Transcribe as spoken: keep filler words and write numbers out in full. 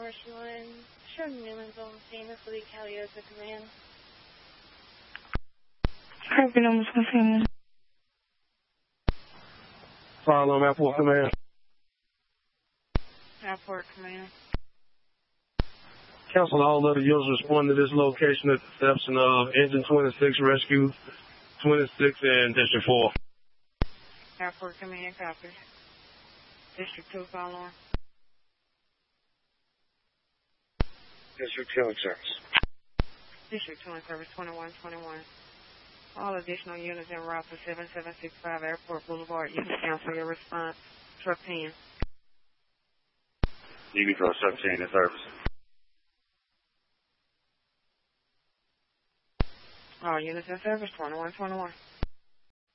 Rescue Line. Sheridan Newman's on the scene. This will be Caliosa Command. Harvey Newman's on the scene. Fire alarm, Airport Command. Airport Command. Cancel all other users responding to this location at the interception of Engine twenty-six, Rescue twenty-six, and District four. Airport Command, copy. District two, fire alarm. District two in service. District two in service, twenty-one twenty-one. All additional units en route for seven seven six five Airport Boulevard. You can cancel your response. Truck ten. D B Pro seventeen in service. All units in service, twenty-one twenty-one.